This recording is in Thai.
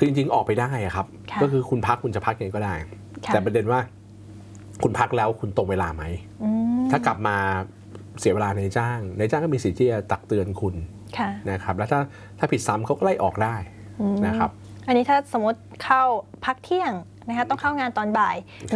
คือจริงๆออกไปได้ครับก็คือคุณพักคุณจะพักยังไงก็ได้แต่ประเด็นว่าคุณพักแล้วคุณตรงเวลาไหมถ้ากลับมาเสียเวลานายจ้างก็มีสิทธิ์ที่จะตักเตือนคุณนะครับแล้วถ้าผิดซ้ำเขาก็ไล่ออกได้นะครับอันนี้ถ้าสมมติเข้าพักเที่ยงนะคะต้องเข้างานตอนบ่าย